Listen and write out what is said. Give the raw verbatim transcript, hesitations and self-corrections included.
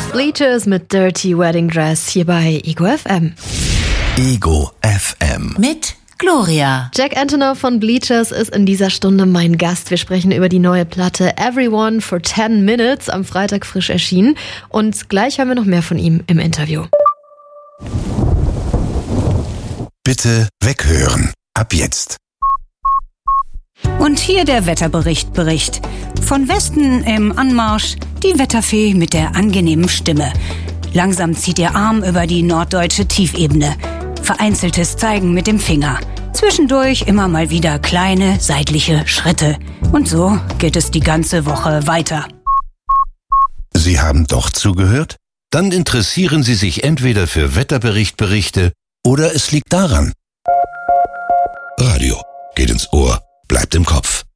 Bleachers mit Dirty Wedding Dress hier bei Ego F M. Ego F M. Mit Gloria. Jack Antonoff von Bleachers ist in dieser Stunde mein Gast. Wir sprechen über die neue Platte Everyone for ten minutes, am Freitag frisch erschienen. Und gleich hören wir noch mehr von ihm im Interview. Bitte weghören. Ab jetzt. Und hier der Wetterbericht Bericht. Von Westen im Anmarsch die Wetterfee mit der angenehmen Stimme. Langsam zieht ihr Arm über die norddeutsche Tiefebene. Vereinzeltes Zeigen mit dem Finger. Zwischendurch immer mal wieder kleine seitliche Schritte. Und so geht es die ganze Woche weiter. Sie haben doch zugehört? Dann interessieren Sie sich entweder für Wetterberichtberichte oder es liegt daran. Radio geht ins Ohr, bleibt im Kopf.